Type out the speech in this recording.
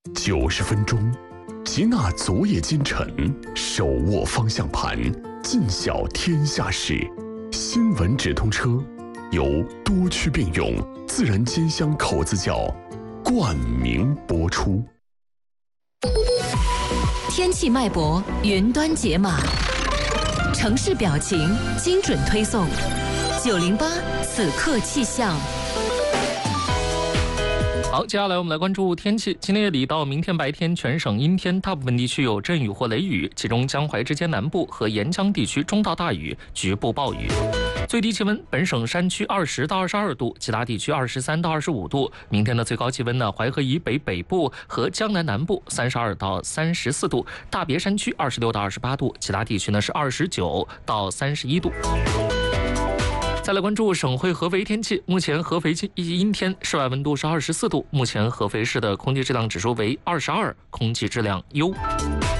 90分钟，吉娜昨夜今晨，手握方向盘，尽晓天下事。新闻直通车由多区并用自然煎香口子窖冠名播出。 天气脉搏，云端解码，城市表情，精准推送。908此刻气象。 好，接下来我们来关注天气。今天夜里到明天白天，全省阴天，大部分地区有阵雨或雷雨，其中江淮之间南部和沿江地区中到大雨，局部暴雨。最低气温，本省山区20到22度，其他地区23到25度。明天的最高气温呢，淮河以北北部和江南南部32到34度，大别山区26到28度，其他地区呢是29到31度。再来关注省会合肥天气，目前合肥阴天，室外温度是24度，目前合肥市的空气质量指数为22，空气质量优。